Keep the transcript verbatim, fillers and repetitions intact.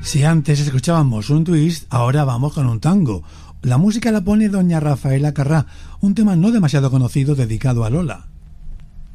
Si antes escuchábamos un twist, ahora vamos con un tango. La música la pone doña Rafaela Carrá, un tema no demasiado conocido dedicado a Lola.